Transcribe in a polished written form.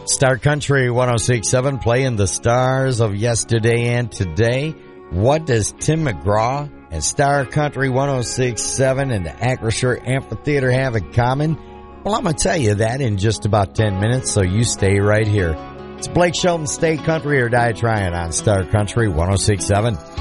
Star Country 106.7 playing the stars of yesterday and today. What does Tim McGraw and Star Country 106.7 and the Acrisure Amphitheater have in common? Well, I'm going to tell you that in just about 10 minutes, so you stay right here. It's Blake Shelton, Stay Country or Die Trying on Star Country 106.7.